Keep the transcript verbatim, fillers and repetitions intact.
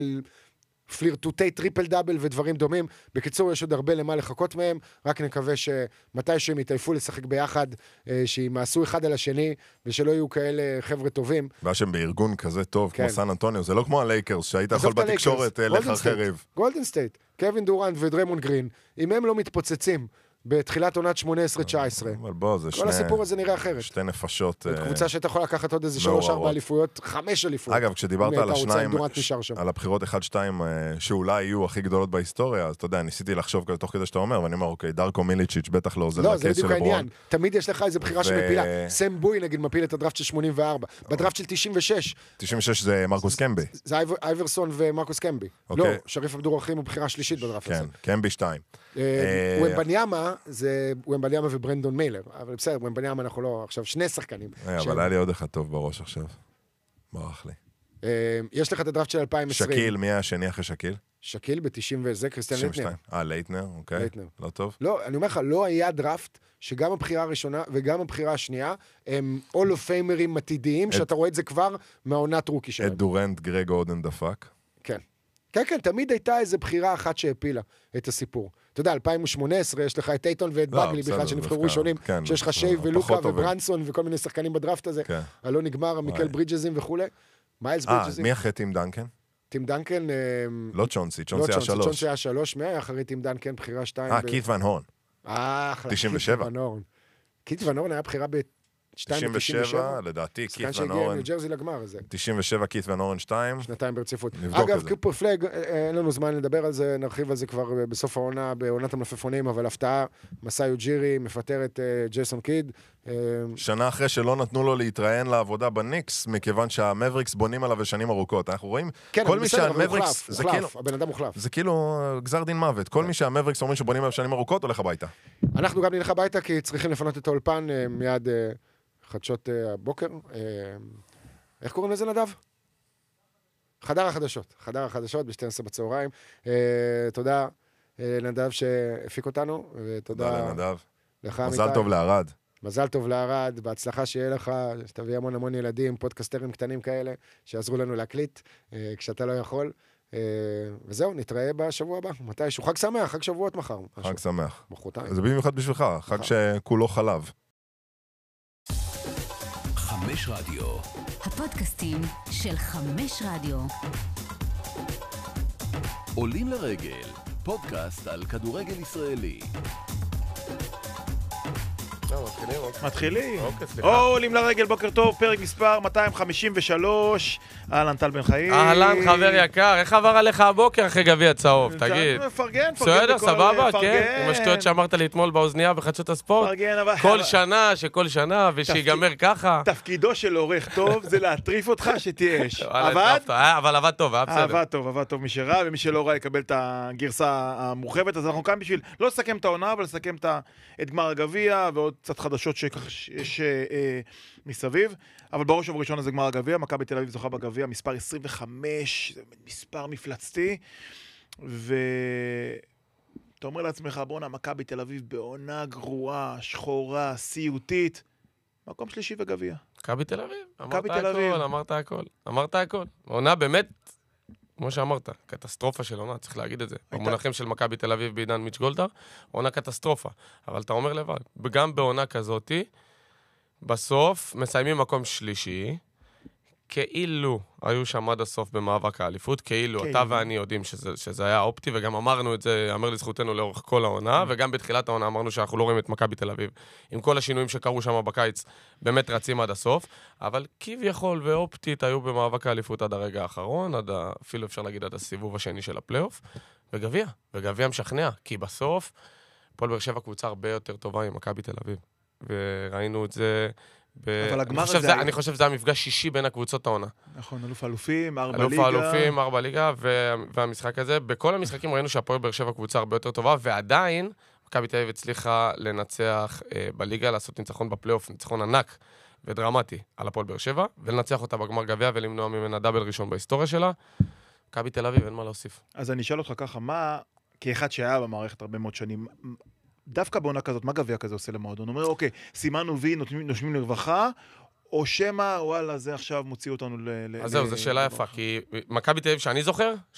פלירטוטי טריפל דאבל ודברים דומים. בקיצור, יש עוד הרבה למה לחכות מהם, רק נקווה שמתי שהם יתעייפו לשחק ביחד, שימעשו אחד על השני, ושלא יהיו כאלה חבר'ה טובים. והשם בארגון כזה טוב, כמו סן אנטוניו, זה לא כמו הלייקרס, שהיית יכול בתקשורת לחרחר ריב. גולדן סטייט, קווין דורנט ודריימונד גרין, אם הם לא מתפוצצים, בתחילת עונת שמונה עשרה תשע עשרה. אבל בוא, זה שני... כל הסיפור הזה נראה אחרת. שתי נפשות... זאת קבוצה שאתה יכול לקחת עוד איזה שלוש ארבע אליפויות, חמש אליפויות. אגב, כשדיברת על השניים, על הבחירות אחת שתיים, שאולי יהיו הכי גדולות בהיסטוריה, אז אתה יודע, ניסיתי לחשוב כזה תוך כדי שאתה אומר, ואני אומר, אוקיי, דרקו מיליצ'יץ' בטח לא עוזר לקייס של לברון. תמיד יש לך איזו בחירה שמפילה. סם בוי, נגיד, מפיל את הדראפט של שמונים וארבע. בדראפט של תשעים ושש. תשעים ושש זה מרקוס קמבי. זה אייברסון ומרקוס קמבי. לא, שריף אבדור רחים הוא בחירה שלישית בדראפט הזה. כן, קמבי שתיים. ומבניאמה, זה ומבניאמה וברנדון מיילר, אבל בסדר, ומבניאמה אנחנו לא, עכשיו שני שחקנים. אבל היה לי עוד אחד טוב בראש עכשיו. ברח לי. יש לך את הדראפט של אלפיים ועשרים. שקיל, מי היה השני אחרי שקיל? שקיל ב-תשעים וזה, קריסטיאן לייטנר. אה, לייטנר, אוקיי. לא טוב. לא, אני אומר לך, לא היה דראפט שגם הבחירה הראשונה וגם הבחירה השנייה הם all of famer'ים עתידיים, שאתה רואה את זה כבר מהעונת רוקי שלהם. את דורנט, גרג אודן דפק. כן. כן, כן, תמיד הייתה איזו בחירה אחת שהפילה את הסיפור. אתה יודע, אלפיים ושמונה עשרה, יש לך את טייטון ואת בגלי בכלל שנבחרו ראשונים, שיש לך שייב ולוקה וברנסון וכל מיני שחקנים בדראפט הזה, הלא נגמר, מיקל ברידג'זים וכו'. מיילס ברידג'זים. מי אחרי טים דנקן? טים דנקן... לא צ'ונסי, צ'ונסי היה שלוש. צ'ונסי היה שלוש, מי היה אחרי טים דנקן, בחירה שתיים? אה, קית' ון הורן. אה, תשעים ושבע. קית' ון הורן היה בחירה ב... תשעים ושבע, לדעתי, קית' ון הורן. ניו ג'רזי לגמר הזה. תשעים ושבע, קית' ון הורן שתיים. שנתיים ברציפות. אגב, קיפר פלג, אין לנו זמן לדבר על זה, נרחיב על זה כבר בסוף העונה, בעונת המלפפונים, אבל הפתעה, מסאי אוג'ירי, מפטר את ג'ייסון קיד. שנה אחרי שלא נתנו לו להתראיין לעבודה בניקס, מכיוון שהמבריקס בונים עליו לשנים ארוכות. אנחנו רואים, כל מי שהמבריקס... הבן אדם מוחלף. זה כאילו גזר דין מוות. כל מי שהמבריקס אומרים שבונים עליו שנים ארוכות, הולך הביתה. אנחנו גם נלך הביתה, כי צריכים לפנות את האולפן מיד חדשות הבוקר. איך קוראים לזה, נדב? חדר החדשות. חדר החדשות ב-שתים עשרה בצהריים. תודה לנדב שהפיק אותנו, ותודה לנדב. לך, מזל טוב לערד. מזל טוב לערד, בהצלחה שיהיה לך, שתביא המון המון ילדים, פודקסטרים קטנים כאלה, שיעזרו לנו להקליט, כשאתה לא יכול. וזהו, נתראה בשבוע הבא. מתישהו. חג שמח, חג שבועות מחר. חג שמח. מחרתיים. זה במיוחד בשבילך, חג שכולו חלב. חמש רדיו. הפודקאסטים של חמש רדיו. עולים לרגל, פודקאסט על כדורגל ישראלי. מתחילים. או, עולים לרגל, בוקר טוב, פרק מספר מאתיים חמישים ושלוש. אהלן, טל בן חיים. אהלן, חבר יקר. איך עבר עליך הבוקר אחרי גביע צהוב? תגיד. פרגן, פרגן. סבבה, כן. עם השטויות שאמרת לי אתמול באוזנייה בחדשות הספורט. פרגן, אבל... כל שנה, שכל שנה, ושיגמר ככה. תפקידו של עורך טוב זה להטריף אותך שתהיה אש. עבד? אבל עבד טוב, היה בסדר. עבד טוב, עבד טוב מי שראה, ומי שלא ראה יקבל את הגרסה המורחבת. אז אנחנו כאן בשביל לא לסכם את העונה, אבל לסכם את גמר הגביע ועוד קצת חדשות שיש אה, מסביב, אבל בראש ובראשון הזה גמר הגביע, מכבי תל אביב זוכה בגביע, מספר עשרים וחמש, זה מספר מפלצתי, ואתה אומר לעצמך, בואנה, מכבי תל אביב בעונה גרועה, שחורה, סיוטית, מקום שלישי בגביע. מכבי תל אביב, אמרת הכל, אמרת הכל, אמרת הכל. עונה באמת, כמו שאמרת, קטסטרופה של עונה, צריך להגיד את זה. במונחים של מכבי תל אביב בעידן מיץ' גולדהר, עונה קטסטרופה. אבל אתה אומר לבד, גם בעונה כזאת, בסוף מסיימים מקום שלישי, כאילו היו שם עד הסוף במאבק האליפות, כאילו אתה ואני יודעים שזה, שזה היה אופטי, וגם אמרנו את זה, אמר לזכותנו לאורך כל העונה, וגם בתחילת העונה אמרנו שאנחנו לא רואים את מכבי תל אביב, עם כל השינויים שקרו שם בקיץ, באמת רצים עד הסוף, אבל כביכול ואופטית היו במאבק האליפות עד הרגע האחרון, עד אפילו אפשר להגיד עד הסיבוב השני של הפלייאוף, וגביע, וגביע משכנע, כי בסוף, הפועל באר שבע קבוצה הרבה יותר טובה עם מכבי תל אביב, וראינו את זה... אני חושב שזה המפגש שישי בין הקבוצות העונה. נכון, אלוף אלופים, ארבע ליגה. אלוף האלופים, ארבע ליגה, והמשחק הזה, בכל המשחקים ראינו שהפועל באר שבע קבוצה הרבה יותר טובה, ועדיין מכבי תל אביב הצליחה לנצח בליגה, לעשות ניצחון בפלייאוף, ניצחון ענק ודרמטי על הפועל באר שבע, ולנצח אותה בגמר גביע ולמנוע ממנה דאבל ראשון בהיסטוריה שלה. מכבי תל אביב, אין מה להוסיף. אז אני אשאל אותך ככה, מה, כאחד שהיה במערכת הרבה מאוד שנים, דווקא בעונה כזאת, מה גביע כזה עושה למועדון? הוא אומר, אוקיי, סימנו וי, נושמים לרווחה, או שמה, וואלה, זה עכשיו מוציא אותנו ל... אז זהו, זו שאלה יפה, כי מכבי תל אביב שאני זוכר,